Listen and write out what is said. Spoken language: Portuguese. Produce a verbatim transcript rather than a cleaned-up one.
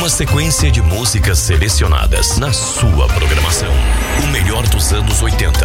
Uma sequência de músicas selecionadas na sua programação. O melhor dos anos oitenta.